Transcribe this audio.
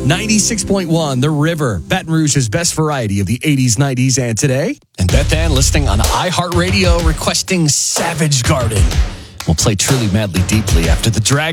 96.1, The River, Baton Rouge's best variety of the 80s, 90s, and today. And Beth Ann listening on iHeartRadio requesting Savage Garden. We'll play Truly Madly Deeply after the Drag